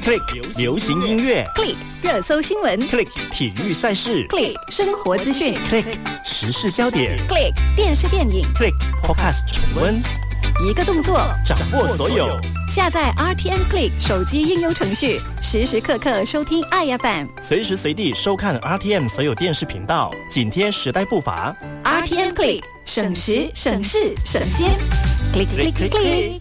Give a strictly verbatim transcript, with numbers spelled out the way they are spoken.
Click 流行音乐 Click 热搜新闻 Click 体育赛事 Click 生活资讯 Click 时事焦点 Click 电视电影 Click Podcast 重温， 一个动作掌握所有。 下载 R T M Click 手机应用程序，时时刻刻收听 I F M， 随时随地收看 R T M 所有电视频道，紧贴时代步伐。 R T M Click 省时省事省先 Click Click Click Click。